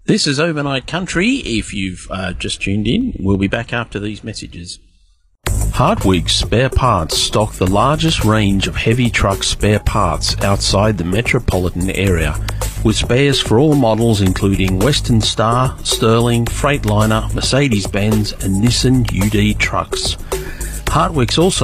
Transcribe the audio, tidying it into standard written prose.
This is Overnight Country. If you've just tuned in, we'll be back after these messages. Hartwig Spare Parts stock the largest range of heavy truck spare parts outside the metropolitan area, with spares for all models including Western Star, Sterling, Freightliner, Mercedes-Benz and Nissan UD trucks. Hartwig's also